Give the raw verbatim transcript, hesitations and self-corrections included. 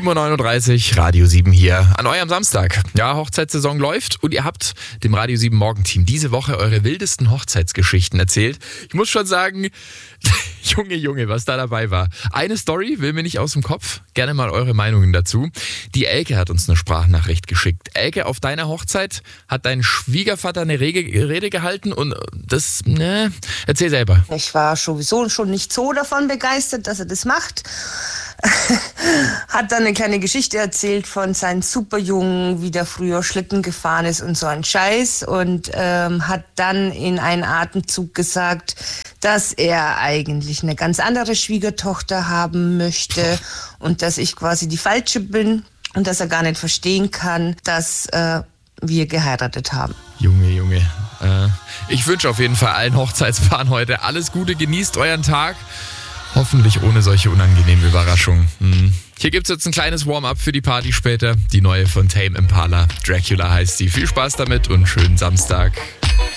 sieben Uhr neununddreißig, Radio sieben hier an eurem Samstag. Ja, Hochzeitssaison läuft und ihr habt dem Radio sieben Morgenteam diese Woche eure wildesten Hochzeitsgeschichten erzählt. Ich muss schon sagen, Junge, Junge, was da dabei war. Eine Story will mir nicht aus dem Kopf. Gerne mal eure Meinungen dazu. Die Elke hat uns eine Sprachnachricht geschickt. Elke, auf deiner Hochzeit hat dein Schwiegervater eine Rege, Rede gehalten und das, ne, erzähl selber. Ich war sowieso schon nicht so davon begeistert, dass er das macht. Hat dann eine kleine Geschichte erzählt von seinem Superjungen, wie der früher Schlitten gefahren ist und so ein Scheiß und ähm, hat dann in einen Atemzug gesagt, dass er eigentlich eine ganz andere Schwiegertochter haben möchte und dass ich quasi die Falsche bin und dass er gar nicht verstehen kann, dass äh, wir geheiratet haben. Junge, Junge. Äh, ich wünsche auf jeden Fall allen Hochzeitspaaren heute alles Gute, genießt euren Tag. Hoffentlich ohne solche unangenehmen Überraschungen. Hm. Hier gibt's jetzt ein kleines Warm-up für die Party später. Die neue von Tame Impala. Dracula heißt sie. Viel Spaß damit und schönen Samstag.